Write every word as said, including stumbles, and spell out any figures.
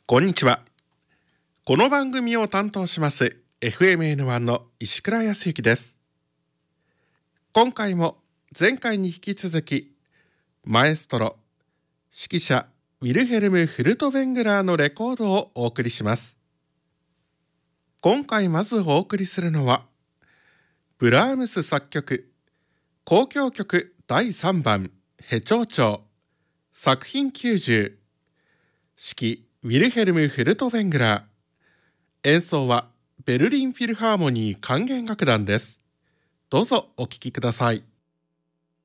こんにちは。この番組を担当します エフエムエヌワン の石倉康之です。今回も前回に引き続きマエストロ指揮者ウィルヘルム・フルトヴェングラーのレコードをお送りします。今回まずお送りするのはブラームス作曲交響曲だいさんばんヘ長調作品きゅうじゅう指揮ウィルヘルム・フルトヴェングラー、演奏はベルリンフィルハーモニー管弦楽団です。どうぞお聴きください。